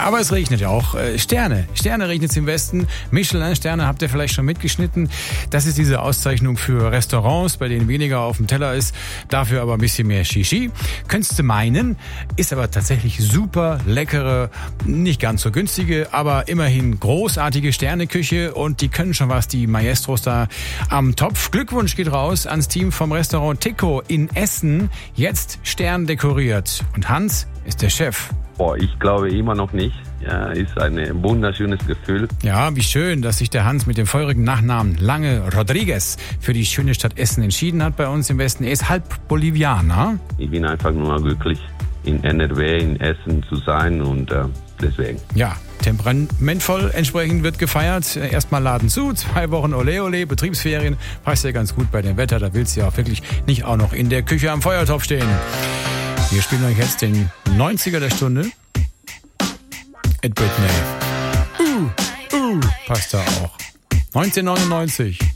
Aber es regnet auch. Sterne regnet es im Westen. Michelin-Sterne habt ihr vielleicht schon mitgeschnitten. Das ist diese Auszeichnung für Restaurants, bei denen weniger auf dem Teller ist, dafür aber ein bisschen mehr Shishi. Könntest du meinen, ist aber tatsächlich super leckere, nicht ganz so günstige, aber immerhin großartige Sterneküche und die können schon was, die Maestros da am Topf. Glückwunsch geht raus ans Team vom Restaurant Tico in Essen. Jetzt Stern dekoriert. Und Hans ist der Chef. Ich glaube immer noch nicht. Ja, ist ein wunderschönes Gefühl. Ja, wie schön, dass sich der Hans mit dem feurigen Nachnamen Lange Rodriguez für die schöne Stadt Essen entschieden hat bei uns im Westen. Er ist halb Bolivianer. Ich bin einfach nur glücklich, in NRW, in Essen zu sein und deswegen. Ja, temperamentvoll entsprechend wird gefeiert. Erstmal Laden zu, 2 Wochen Ole Ole, Betriebsferien. Passt ja ganz gut bei dem Wetter, da willst du ja auch wirklich nicht auch noch in der Küche am Feuertopf stehen. Wir spielen euch jetzt den 90er der Stunde. Ed Britney. Passt da auch. 1999.